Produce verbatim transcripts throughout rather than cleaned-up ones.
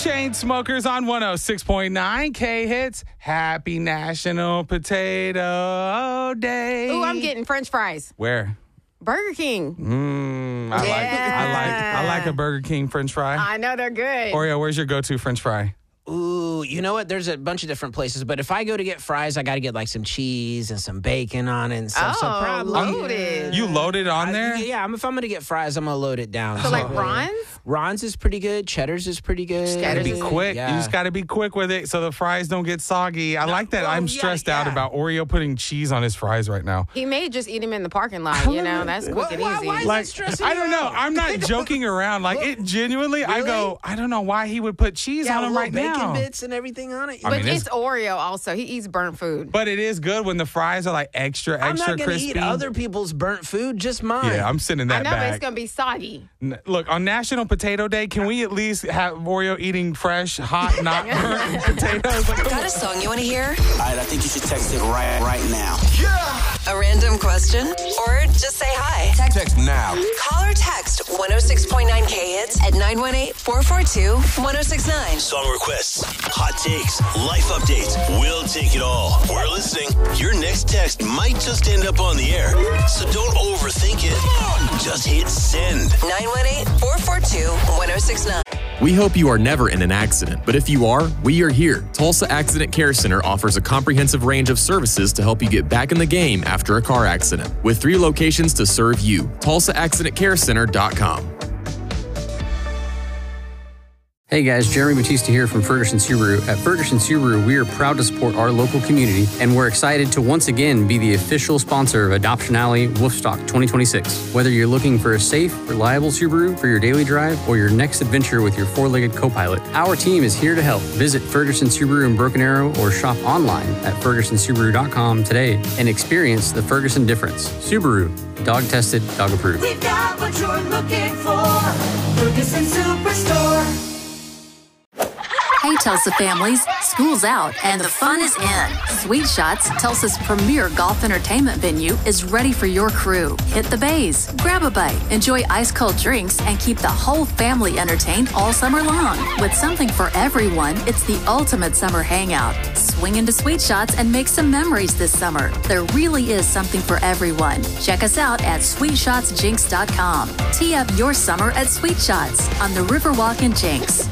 Chainsmokers on one oh six point nine K-Hits. Happy National Potato Day. Ooh, I'm getting French fries. Where? Burger King. Mmm, I, Yeah. like, I like I like a Burger King French fry. I know they're good. Oreo, where's your go-to French fry? Ooh, you know what? There's a bunch of different places, but if I go to get fries, I got to get like some cheese and some bacon on it and stuff. so Oh, probably loaded. You loaded on I- there? yeah, I'm, if I'm going to get fries, I'm going to load it down. So like Ron's? Ron's is pretty good. Cheddar's is pretty good. Cheddar's Be is- quick. Yeah. You just got to be quick with it so the fries don't get soggy. I like that. well, I'm yeah, stressed out yeah. about Oreo putting cheese on his fries right now. He may just eat him in the parking lot, you know? That's quick and Why- easy. why is Like, that stressing I don't you know. out? I'm not joking around. Like, it genuinely, I Really? go, I don't know why he would put cheese Yeah, on him little right bacon now. bits and everything on it. I but mean, it's, it's- Oreo also. He eats burnt food. But it is good when the fries are like extra, I'm extra not going to crispy. eat other people's burnt food, just mine. Yeah, I'm sending I that know, but back. it's going to be soggy. N- Look, on National Potato Day, can we at least have Oreo eating fresh, hot, not burnt potatoes? Like, Got a song you want to hear? All right, I think you should text it right, right now. A random question? Or just say hi? Text now. Call or text one oh six point nine K-Hits at nine one eight, four four two, one oh six nine. Song requests, hot takes, life updates. We'll take it all. We're listening. Your next text might just end up on the air. So don't overthink it. Just hit send. nine one eight, four four two, one oh six nine. We hope you are never in an accident, but if you are, we are here. Tulsa Accident Care Center offers a comprehensive range of services to help you get back in the game after a car accident. With three locations to serve you, tulsa accident care center dot com. Hey guys, Jeremy Batista here from Ferguson Subaru. At Ferguson Subaru, we are proud to support our local community, and we're excited to once again be the official sponsor of Adoption Alley Wolfstock twenty twenty-six. Whether you're looking for a safe, reliable Subaru for your daily drive or your next adventure with your four-legged co-pilot, our team is here to help. Visit Ferguson Subaru in Broken Arrow or shop online at ferguson subaru dot com today and experience the Ferguson difference. Subaru, dog tested, dog approved. We've got what you're looking for. Ferguson Superstore. Hey, Tulsa families, school's out and the fun is in. Sweet Shots, Tulsa's premier golf entertainment venue, is ready for your crew. Hit the bays, grab a bite, enjoy ice-cold drinks, and keep the whole family entertained all summer long. With something for everyone, it's the ultimate summer hangout. Swing into Sweet Shots and make some memories this summer. There really is something for everyone. Check us out at sweet shots jinx dot com. Tee up your summer at Sweet Shots on the Riverwalk in Jinx.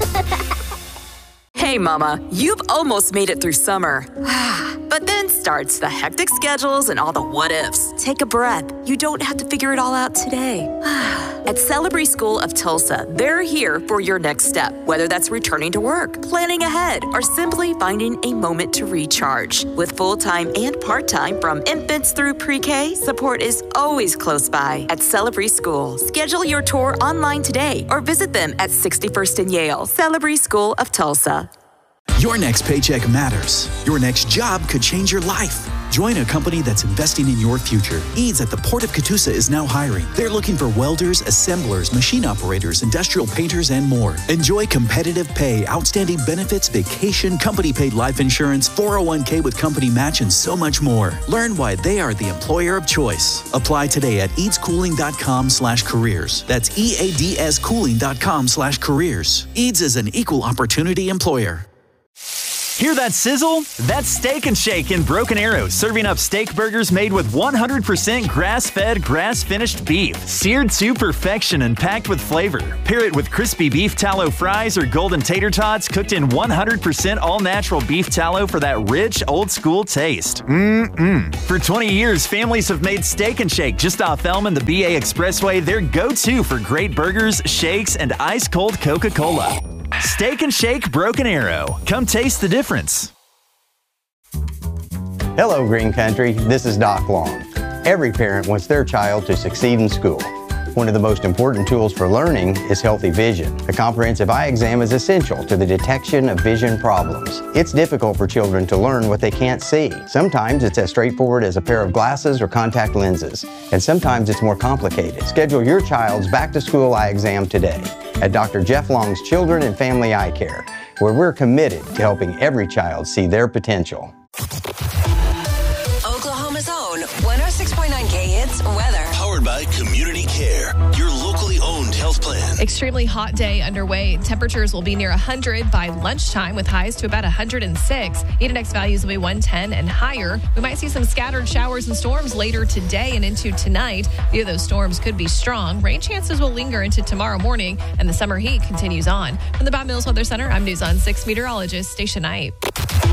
Hey, Mama, you've almost made it through summer. But then starts the hectic schedules and all the what-ifs. Take a breath. You don't have to figure it all out today. At Celebrity School of Tulsa, they're here for your next step, whether that's returning to work, planning ahead, or simply finding a moment to recharge. With full-time and part-time from infants through pre-K, support is always close by at Celebrity School. Schedule your tour online today or visit them at sixty-first and Yale. Celebrity School of Tulsa. Your next paycheck matters. Your next job could change your life. Join a company that's investing in your future. Eads at the Port of Catoosa is now hiring. They're looking for welders, assemblers, machine operators, industrial painters, and more. Enjoy competitive pay, outstanding benefits, vacation, company-paid life insurance, four oh one k with company match, and so much more. Learn why they are the employer of choice. Apply today at eads-cooling dot com slash careers. That's E A D S cooling dot com slash careers. Eads is an equal opportunity employer. Hear that sizzle? That's Steak and Shake in Broken Arrow, serving up steak burgers made with one hundred percent grass-fed, grass-finished beef, seared to perfection and packed with flavor. Pair it with crispy beef tallow fries or golden tater tots cooked in one hundred percent all-natural beef tallow for that rich, old-school taste. Mmm-mmm. For twenty years, families have made Steak and Shake just off Elm and the B A Expressway their go-to for great burgers, shakes, and ice-cold Coca-Cola. Steak and Shake Broken Arrow. Come taste the difference. Hello, Green Country. This is Doc Long. Every parent wants their child to succeed in school. One of the most important tools for learning is healthy vision. A comprehensive eye exam is essential to the detection of vision problems. It's difficult for children to learn what they can't see. Sometimes it's as straightforward as a pair of glasses or contact lenses, and sometimes it's more complicated. Schedule your child's back-to-school eye exam today at Doctor Jeff Long's Children and Family Eye Care, where we're committed to helping every child see their potential. Oklahoma's own one oh six point nine K-Hits weather. Powered by Community Care, your locally owned health health plan. Extremely hot day underway. Temperatures will be near one hundred by lunchtime with highs to about one hundred six. Heat index values will be one ten and higher. We might see some scattered showers and storms later today and into tonight. A few of those storms could be strong. Rain chances will linger into tomorrow morning, and the summer heat continues on. From the Bob Mills Weather Center, I'm News on six meteorologist Stacia Knight.